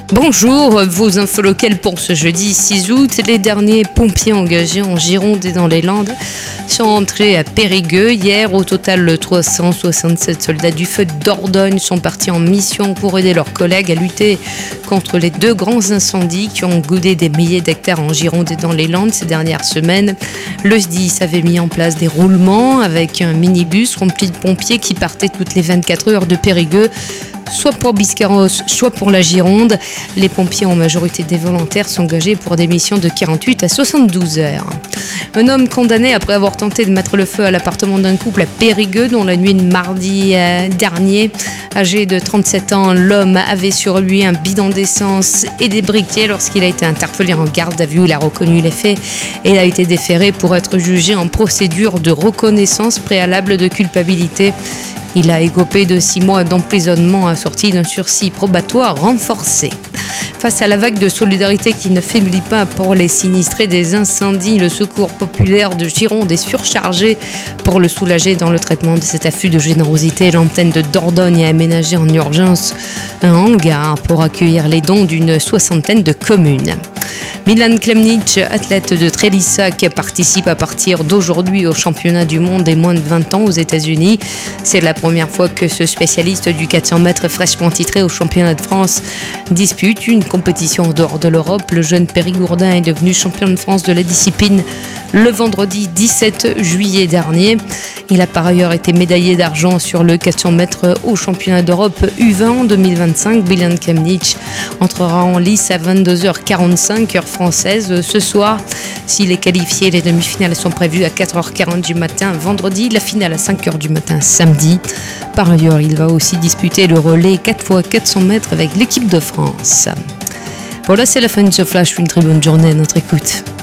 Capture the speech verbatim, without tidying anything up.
Bonjour, vos infos locales pour ce jeudi six août. Les derniers pompiers engagés en Gironde et dans les Landes sont entrés à Périgueux. Hier, au total, trois cent soixante-sept soldats du feu de Dordogne sont partis en mission pour aider leurs collègues à lutter contre les deux grands incendies qui ont goudé des milliers d'hectares en Gironde et dans les Landes ces dernières semaines. Le S D I S avait mis en place des roulements avec un minibus rempli de pompiers qui partaient toutes les vingt-quatre heures de Périgueux, soit pour Biscarrosse, soit pour la Gironde. Les pompiers, en majorité des volontaires, sont engagés pour des missions de quarante-huit à soixante-douze heures. Un homme condamné après avoir tenté de mettre le feu à l'appartement d'un couple à Périgueux, dont la nuit de mardi euh, dernier. Âgé de trente-sept ans, l'homme avait sur lui un bidon d'essence et des briquets. Lorsqu'il a été interpellé en garde à vue, il a reconnu les faits et il a été déféré pour être jugé en procédure de reconnaissance préalable de culpabilité. Il a écopé de six mois d'emprisonnement assorti d'un sursis probatoire renforcé. Face à la vague de solidarité qui ne faiblit pas pour les sinistrés des incendies, le Secours populaire de Gironde est surchargé. Pour le soulager dans le traitement de cet afflux de générosité, l'antenne de Dordogne a aménagé en urgence un hangar pour accueillir les dons d'une soixantaine de communes. Milan Klemnić, athlète de Trélissac, participe à partir d'aujourd'hui au championnat du monde des moins de vingt ans aux États-Unis. C'est la première fois que ce spécialiste du quatre cents mètres fraîchement titré au championnat de France dispute une compétition en dehors de l'Europe. Le jeune Périgourdin est devenu champion de France de la discipline le vendredi dix-sept juillet dernier. Il a par ailleurs été médaillé d'argent sur le quatre cents mètres au championnat d'Europe U vingt en deux mille vingt-cinq. Milan Klemnić entrera en lice à vingt-deux heures quarante-cinq heure française ce soir. S'il est qualifié, les demi-finales sont prévues à quatre heures quarante du matin vendredi, la finale à cinq heures du matin samedi. Par ailleurs, il va aussi disputer le relais quatre fois quatre cents mètres avec l'équipe de France. Voilà, c'est la fin de ce flash. Une très bonne journée à notre écoute.